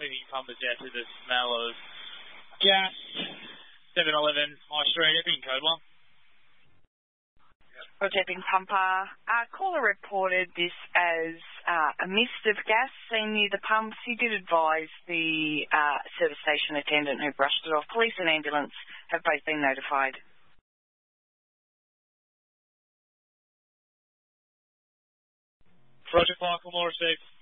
anything pumpers out to the smell of gas. 711 High Street, Epping, code 1. Roger, Epping pumper. Caller reported this as a mist of gas seen near the pumps. He did advise the service station attendant who brushed it off. Police and ambulance have both been notified. Roger, 5 call more received.